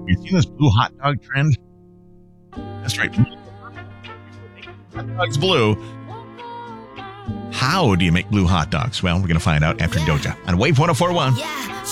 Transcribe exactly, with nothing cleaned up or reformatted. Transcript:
you seen this blue hot dog trend? That's right. Hot dogs blue. How do you make blue hot dogs? Well, we're going to find out after Doja on Wave one oh four point one. Yeah.